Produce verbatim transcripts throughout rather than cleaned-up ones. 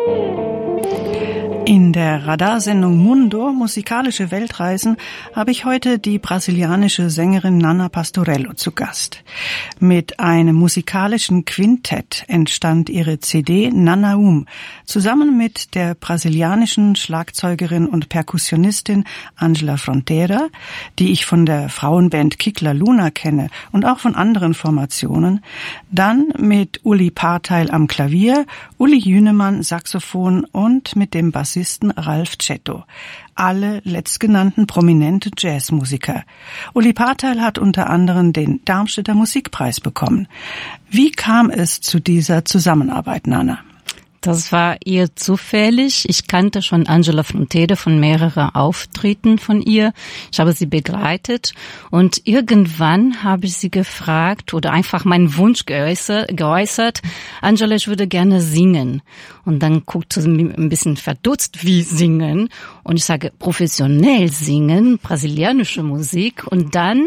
In der Radarsendung Mundo, musikalische Weltreisen, habe ich heute die brasilianische Sängerin Nana Pastorello zu Gast. Mit einem musikalischen Quintett entstand ihre C D Nanaum, zusammen mit der brasilianischen Schlagzeugerin und Perkussionistin Angela Fronteira, die ich von der Frauenband Kikla Luna kenne und auch von anderen Formationen, dann mit Uli Parteil am Klavier, Uli Jünemann Saxophon und mit dem Bassisten Ralf Cetto. Alle letztgenannten prominente Jazzmusiker. Uli Parteil hat unter anderem den Darmstädter Musikpreis bekommen. Wie kam es zu dieser Zusammenarbeit, Nana? Das war eher zufällig. Ich kannte schon Angela Fronteira von mehreren Auftritten von ihr. Ich habe sie begleitet und irgendwann habe ich sie gefragt oder einfach meinen Wunsch geäußert, geäußert. Angela, ich würde gerne singen. Und dann guckte sie mir ein bisschen verdutzt, wie singen. Und ich sage, professionell singen, brasilianische Musik. Und dann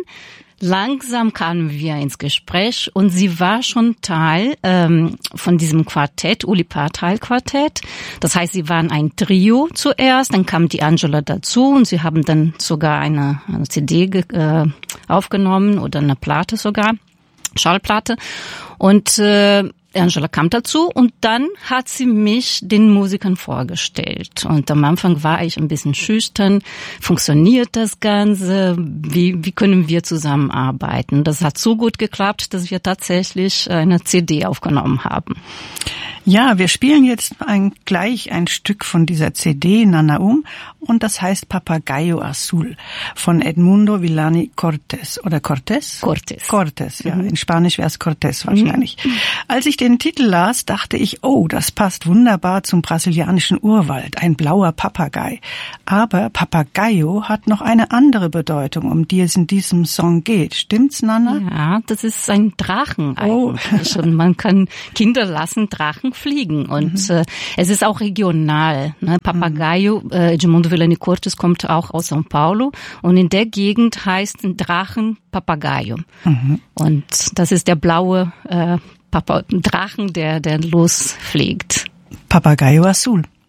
langsam kamen wir ins Gespräch und sie war schon Teil ähm, von diesem Quartett, Uli Parteil Quartett. Das heißt, sie waren ein Trio zuerst, dann kam die Angela dazu und sie haben dann sogar eine, eine C D äh, aufgenommen oder eine Platte sogar, Schallplatte. Und äh, Angela kam dazu und dann hat sie mich den Musikern vorgestellt. Und am Anfang war ich ein bisschen schüchtern. Funktioniert das Ganze? Wie, wie können wir zusammenarbeiten? Das hat so gut geklappt, dass wir tatsächlich eine C D aufgenommen haben. Ja, wir spielen jetzt ein, gleich ein Stück von dieser C D Nanaum und das heißt Papagayo Azul von Edmundo Villani Cortés oder Cortés? Cortés. Cortés, ja. Mhm. In Spanisch wäre es Cortés wahrscheinlich. Mhm. Als ich den Titel las, dachte ich, oh, das passt wunderbar zum brasilianischen Urwald, ein blauer Papagei. Aber Papagayo hat noch eine andere Bedeutung, um die es in diesem Song geht. Stimmt's, Nana? Ja, das ist ein Drachen eigentlich. Oh. Und man kann Kinder lassen Drachen fliegen. Und mhm. äh, es ist auch regional. Ne? Papagayo, äh, Edmundo Villani Cortés kommt auch aus São Paulo. Und in der Gegend heißt ein Drachen Papagayo. Mhm. Und das ist der blaue äh, Papa, Drachen, der, der losfliegt. Papagayo Azul.